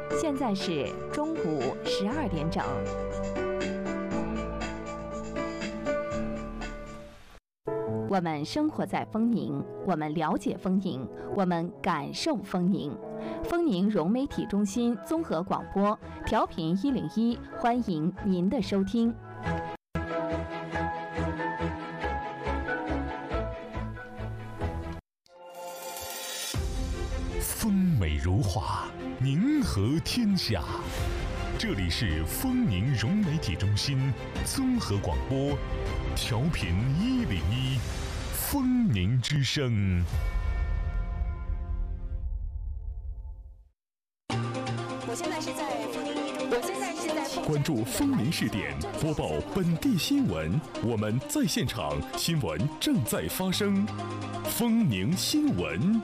现在是中午12点整。我们生活在丰宁，我们了解丰宁，我们感受丰宁。丰宁融媒体中心综合广播，调频101，欢迎您的收听。 风美如画，宁和天下。这里是丰宁融媒体中心综合广播，调频101，丰宁之声。 我现在是在丰宁关注丰宁视点，播报本地新闻。我们在现场，新闻正在发生。丰宁新闻。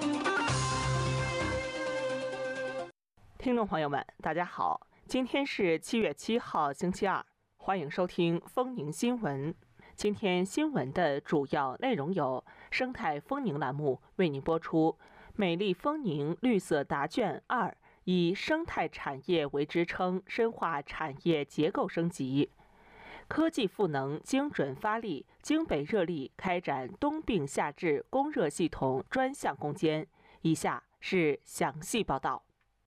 听众朋友们，大家好，今天是7月7号，星期二，欢迎收听丰宁新闻。今天新闻的主要内容有：生态丰宁栏目为您播出美丽丰宁绿色答卷2，以生态产业为支撑，深化产业结构升级；科技赋能精准发力，京北热力开展冬病夏治供热系统专项攻坚。以下是详细报道。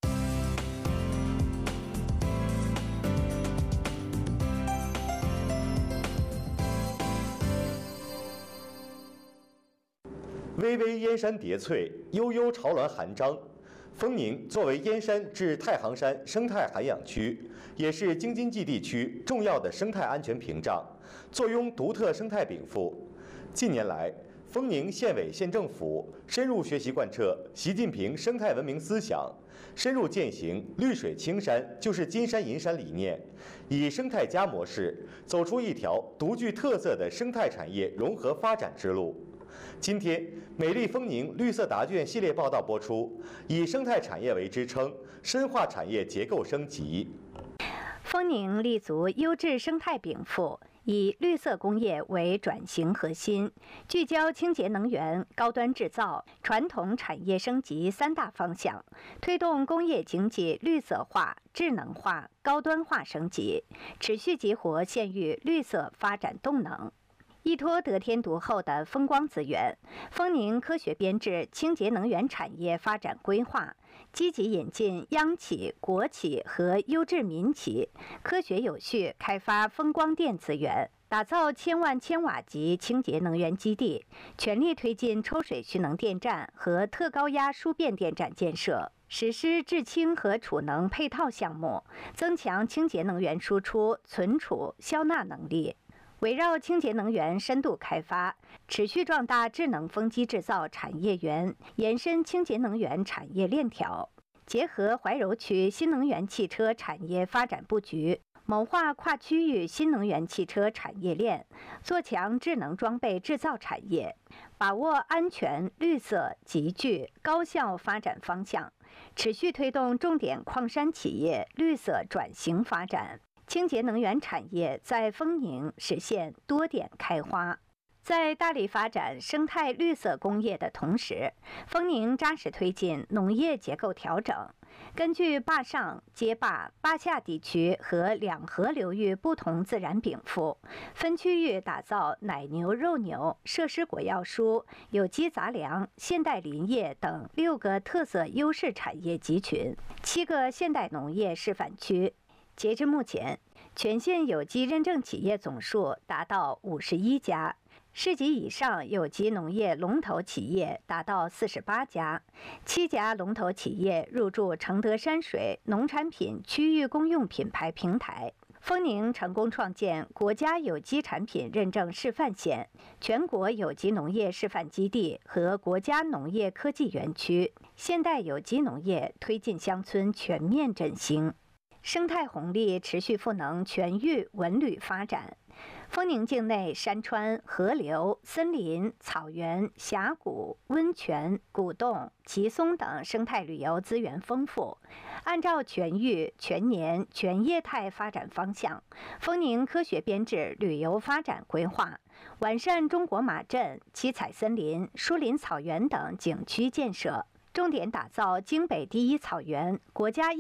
巍巍燕山叠翠，悠悠潮峦含章。丰宁作为燕山至太行山生态涵养区，也是京津冀地区重要的生态安全屏障，坐拥独特生态禀赋。近年来，丰宁县委县政府深入学习贯彻习近平生态文明思想，深入践行“绿水青山就是金山银山”理念，以生态+模式走出一条独具特色的生态产业融合发展之路。今天，美丽丰宁绿色答卷系列报道播出，以生态产业为支撑，深化产业结构升级。 丰宁立足优质生态禀赋，以绿色工业为转型核心，聚焦清洁能源、高端制造、传统产业升级3大方向，推动工业经济绿色化、智能化、高端化升级，持续激活县域绿色发展动能。依托得天独厚的风光资源，丰宁科学编制清洁能源产业发展规划，积极引进央企、国企和优质民企，科学有序开发风光电资源，打造1000万千瓦级清洁能源基地，全力推进抽水蓄能电站和特高压输变电站建设，实施制氢和储能配套项目，增强清洁能源输出、存储、消纳能力。围绕清洁能源深度开发，持续壮大智能风机制造产业园，延伸清洁能源产业链条，结合怀柔区新能源汽车产业发展布局，谋划跨区域新能源汽车产业链，做强智能装备制造产业，把握安全、绿色、集聚、高效发展方向，持续推动重点矿山企业绿色转型发展。清洁能源产业在丰宁实现多点开花。在大力发展生态绿色工业的同时，丰宁扎实推进农业结构调整，根据坝上、街坝、坝下地区和两河流域不同自然禀赋，分区域打造奶牛、肉牛、设施果药蔬、有机杂粮、现代林业等6个特色优势产业集群，7个现代农业示范区。截至目前，全县有机认证企业总数达到51家，市级以上有机农业龙头企业达到48家，7家龙头企业入驻承德山水农产品区域公用品牌平台。丰宁成功创建国家有机产品认证示范县、全国有机农业示范基地和国家农业科技园区，现代有机农业推进乡村全面振兴。生态红利持续赋能全域文旅发展。丰宁境内山川、河流、森林、草原、峡谷、温泉、古洞、奇松等生态旅游资源丰富。按照全域、全年、全业态发展方向，丰宁科学编制旅游发展规划，完善中国马镇、七彩森林、疏林草原等景区建设，重点打造京北第一草原、国家